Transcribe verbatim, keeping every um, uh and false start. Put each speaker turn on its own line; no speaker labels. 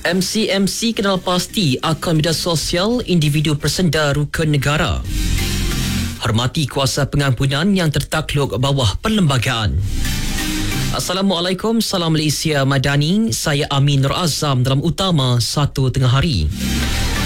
M C M C kenal pasti akaun media sosial individu persenda rukun negara. Hormati kuasa pengampunan yang tertakluk bawah perlembagaan. Assalamualaikum, salam Malaysia Madani. Saya Amin Nur Azam dalam utama satu tengah hari.